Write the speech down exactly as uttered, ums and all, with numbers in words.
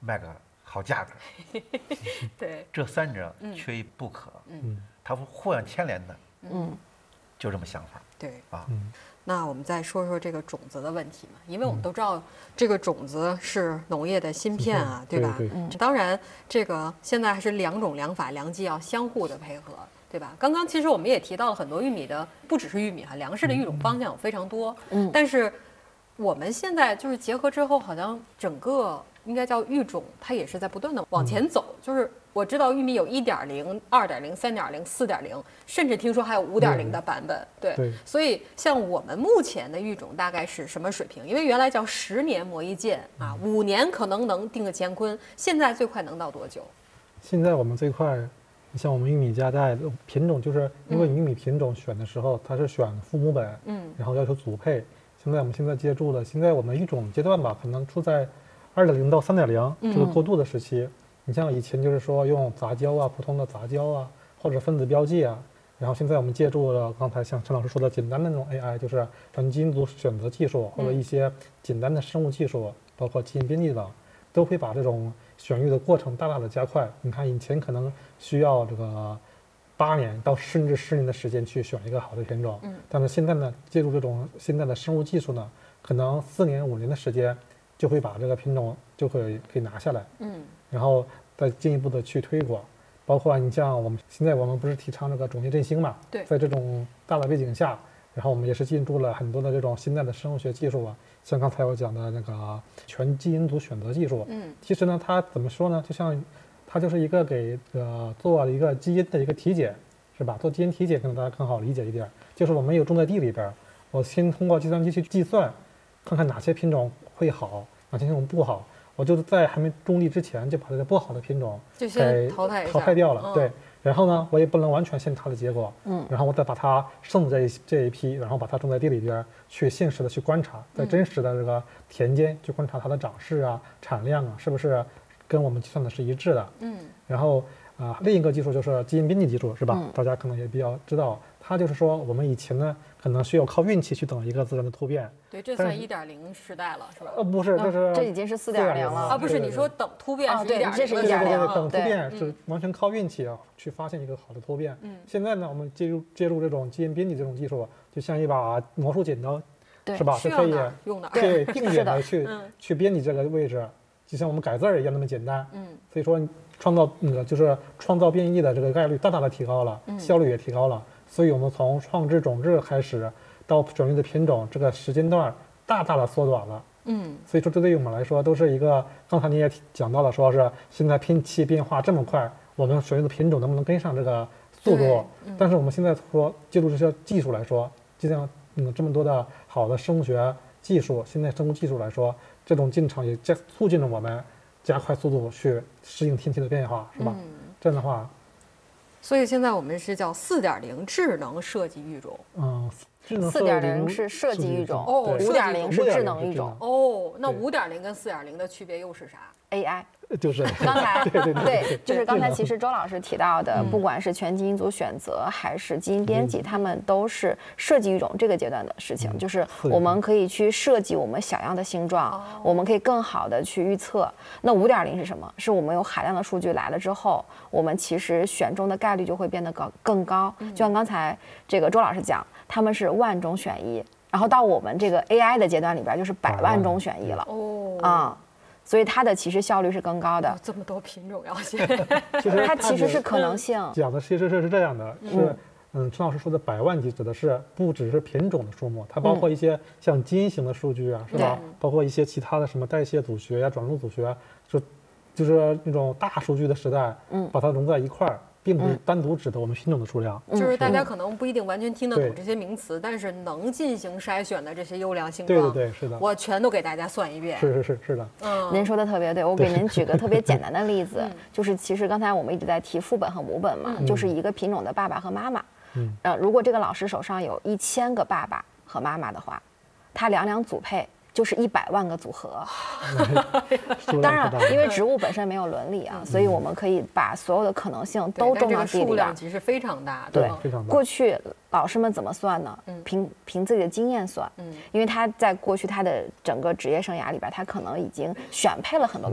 卖个好价格。 对， 这三者缺一不可。 嗯， 它互相牵连的。 嗯， 就这么想法。 对啊。 嗯，那我们再说说这个种子的问题嘛，因为我们都知道这个种子是农业的芯片啊， 嗯、 对吧？ 对对嗯，当然这个现在还是两种两法两技要相互的配合。对吧？刚刚其实我们也提到了很多玉米的，不只是玉米哈，粮食的育种方向有非常多。嗯，但是我们现在就是结合之后，好像整个应该叫育种，它也是在不断的往前走。嗯、就是我知道玉米有一点零、二点零、三点零、四点零，甚至听说还有五点零的版本。对， 对。 所以像我们目前的育种大概是什么水平？因为原来叫十年磨一剑啊，五年可能能定个乾坤，现在最快能到多久？ 现在我们最快。像我们玉米家带品种，就是因为玉米品种选的时候，它是选父母本，嗯，然后要求组配。现在我们现在接触了，现在我们育种阶段吧，可能处在二点零到三点零这个过渡的时期。嗯、你像以前就是说用杂交啊，普通的杂交啊，或者分子标记啊，然后现在我们借助了刚才像陈老师说的简单的那种 A I， 就是全基因组选择技术或者一些简单的生物技术，包括基因编辑等，都会把这种选育的过程大大的加快。你看以前可能需要这个八年到甚至十年的时间去选一个好的品种，嗯，但是现在呢，借助这种现在的生物技术呢，可能四年五年的时间就会把这个品种就会给拿下来，嗯，然后再进一步的去推广。包括你像我们现在我们不是提倡这个种业振兴嘛， 对， 在这种大的背景下，然后我们也是进驻了很多的这种现在的生物学技术啊，像刚才我讲的那个全基因组选择技术，嗯，其实呢，它怎么说呢？就像它就是一个给呃做一个基因的一个体检，是吧？做基因体检可能大家更好理解一点，就是我们有种在地里边，我先通过计算机去计算，看看哪些品种会好，哪些品种不好，我就在还没种地之前就把这个不好的品种就先淘汰淘汰掉了， 嗯、 对。然后呢，我也不能完全信它的结果，嗯，然后我再把它剩的这一这一批，然后把它种在地里边，去现实的去观察，在真实的这个田间去观察它的长势啊、产量啊，是不是跟我们计算的是一致的，嗯，然后啊、呃，另一个技术就是基因编辑技术，是吧？嗯、大家可能也比较知道，它就是说我们以前呢可能需要靠运气去等一个自然的突变。 对，这算一点零时代了，是吧？ 呃，不是，这是、 嗯、这已经是四点零了啊！不是，你说等突变是一点零， 这是一点零， 等突变是完全靠运气啊，去发现一个好的突变。嗯，现在呢，我们借助借助这种基因编辑这种技术，就像一把魔术剪刀，是吧？是可以用的对定点的去去编辑这个位置，就像我们改字儿一样那么简单。嗯，所以说创造那个就是创造变异的这个概率大大的提高了，效率也提高了。所以我们从创制种质开始到转育的品种，这个时间段大大的缩短了。嗯，所以说这对于我们来说都是一个，刚才你也讲到了，说是现在天气变化这么快，我们选育的品种能不能跟上这个速度？嗯、但是我们现在说借助这些技术来说，就像嗯这么多的好的生物学技术，现在生物技术来说，这种进程也加促进了我们加快速度去适应天气的变化，是吧？嗯、这样的话。 所以现在我们是叫四点零智能设计育种。 嗯， 四点零是设计育种，哦，五点零是智能育种。 哦，那五点零跟四点零的区别又是啥 ？A I。 就是刚才对对 对, 对，就是刚才其实周老师提到的，不管是全基因组选择还是基因编辑，他们都是设计育种这个阶段的事情。就是我们可以去设计我们想要的形状，我们可以更好的去预测。那五点零是什么？是我们有海量的数据来了之后，我们其实选中的概率就会变得高更高。就像刚才这个周老师讲，他们是万中选一，然后到我们这个 A I 的阶段里边，就是百万中选一了。哦，啊。所以它的其实效率是更高的。 这么多品种要选， 其实它其实是可能性。 讲的其实是是这样的，是嗯，陈老师说的百万级指的是不只是品种的数目，它包括一些像基因型的数据啊，是吧？包括一些其他的什么代谢组学呀、转录组学，就就是那种大数据的时代，嗯，把它融在一块儿。并不是单独指的我们品种的数量， 就是大家可能不一定完全听得懂这些名词，但是能进行筛选的这些优良星光，对对对，是的， 我全都给大家算一遍。 是是是是的， 嗯，您说的特别对，我给您举个特别简单的例子，就是其实刚才我们一直在提父本和母本嘛，就是一个品种的爸爸和妈妈，嗯，呃，如果这个老师手上有一千个爸爸和妈妈的话，他两两组配。就是一百万个组合，当然，因为植物本身没有伦理啊，所以我们可以把所有的可能性都种到地里边。 数量其实非常大， 对，过去老师们怎么算呢？凭凭自己的经验算，因为他在过去他的整个职业生涯里边，他可能已经选配了很多个。